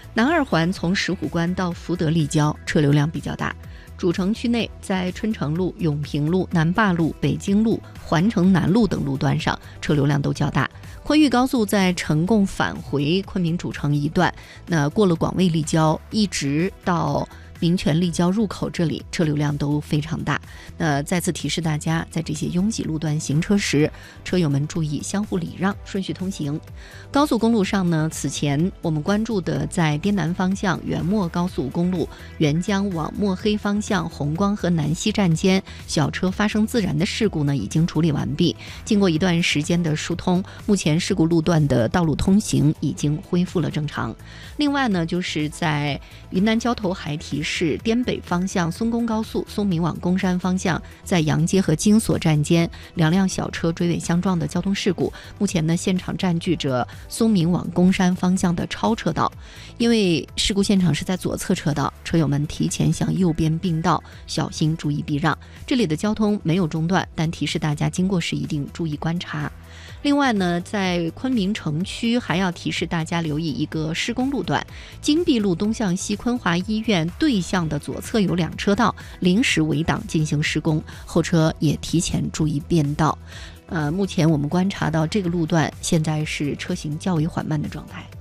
南二环从石虎关到福德立交车流量比较大，主城区内在春城路、永平路、南坝路、北京路、环城南路等路段上车流量都较大。昆豫高速在成贡返回昆明主城一段，那过了广卫立交一直到民权立交入口这里车流量都非常大。那再次提示大家，在这些拥挤路段行车时，车友们注意相互礼让，顺序通行。高速公路上呢，此前我们关注的在滇南方向元墨高速公路沅江往墨黑方向红光和南溪站间小车发生自燃的事故呢，已经处理完毕。经过一段时间的疏通，目前事故路段的道路通行已经恢复了正常。另外呢，就是在云南交头还提示滇北方向松公高速松明往公山方向，在杨街和金锁站间两辆小车追尾相撞的交通事故，目前呢现场占据着松明往公山方向的超车道。因为事故现场是在左侧车道，车友们提前向右边并道，小心注意避让。这里的交通没有中断，但提示大家经过时一定注意观察。另外呢，在昆明城区还要提示大家留意一个施工路段，金碧路东向西昆华医院对向的左侧有两车道临时围挡进行施工，后车也提前注意变道。目前我们观察到这个路段现在是车行较为缓慢的状态。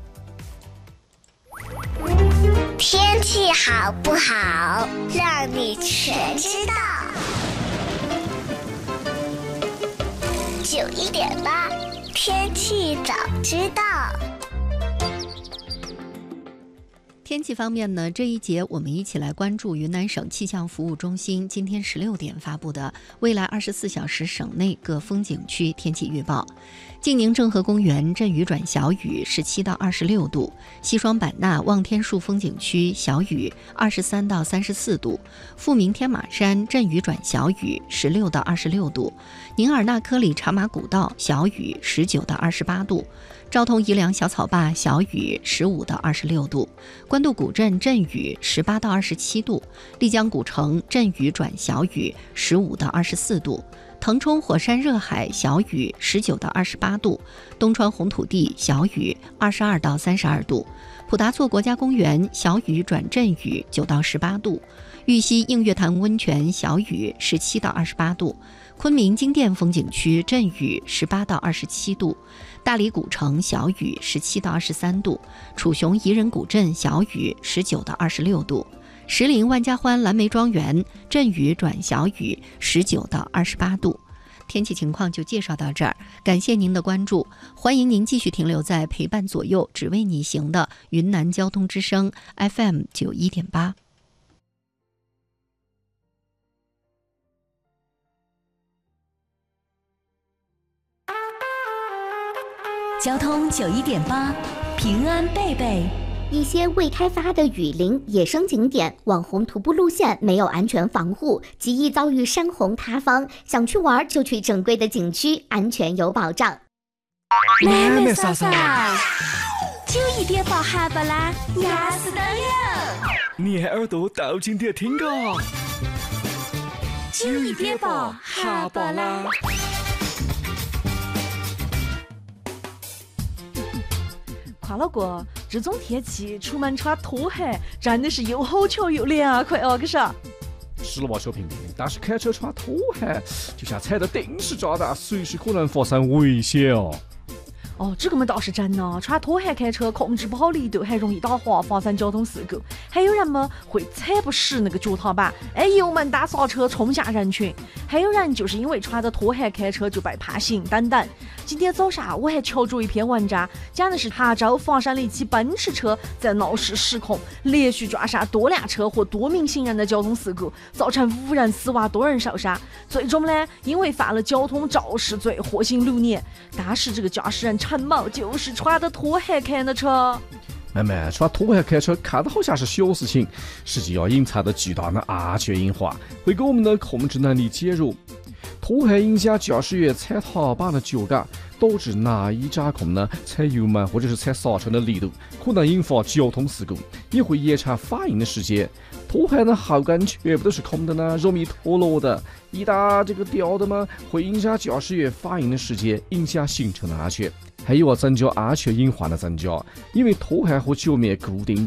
天气好不好，让你全知道。9:18，天气早知道。 天气方面呢，这一节我们一起来关注云南省气象服务中心今天16点发布的未来24小时省内各风景区天气预报。晋宁郑和公园阵雨转小雨17到26度，西双版纳望天树风景区小雨23到34度，富民天马山阵雨转小雨16到26度，宁尔纳科里茶马古道小雨19到28度，昭通宜良小草坝小雨15到26度，官渡古镇阵雨18到27度，丽江古城阵雨转小雨15到24度，腾冲火山热海小雨19到28度，东川红土地小雨22到32度，普达措国家公园小雨转阵雨9到18度，玉溪映月潭温泉小雨17到28度，昆明金店风景区阵雨18到27度，大理古城小雨17到23度，楚雄宜人古镇小雨19到26度，石林万家欢蓝莓庄园阵雨转小雨19到28度。天气情况就介绍到这儿，感谢您的关注，欢迎您继续停留在陪伴左右只为你行的云南交通之声 FM 91.8。 交通91.8，平安贝贝。 一些未开发的雨林、野生景点、网红徒步路线没有安全防护，极易遭遇山洪塌方。想去玩就去正规的景区，安全有保障。 妹妹嫂嫂，91.8哈巴拉，压死的有。 你耳朵倒进点听个。 91.8哈巴拉。 夸老哥，这种天气出门穿拖鞋真的是又好瞧又凉快哦，可是。 是了嘛，小平平，但是开车穿拖鞋就像踩到定时炸弹，随时可能发生危险哦。 哦，这个嘛倒是真的，穿拖鞋开车控制不好力度，还容易打滑，发生交通事故。还有人嘛会踩不实那个脚踏板，油门打刹车冲下人群。还有人就是因为穿着拖鞋开车就被判刑等等。今天早上我还瞧着一篇文章，讲的是琶洲房山的一起奔驰车在闹市失控，连续撞上多辆车和多名行人的交通事故，造成5人死亡，多人受伤。最终呢，因为犯了交通肇事罪，获刑6年。但是这个驾驶人陈某就是穿着拖鞋开的车。 妹妹，穿拖鞋开车看得好像是小事情，实际要隐藏着巨大的安全隐患，会给我们的控制能力减弱。拖鞋影响驾驶员踩踏板的脚感，导致难以掌控呢踩油门或者是踩刹车的力度，可能引发交通事故，也会延长反应的时间。拖鞋的后跟全部都是空的呢，容易脱落的，一旦这个掉的嘛，会影响驾驶员反应的时间，影响行程的安全。还有增加安全隐患的增加，因为拖鞋和脚面固定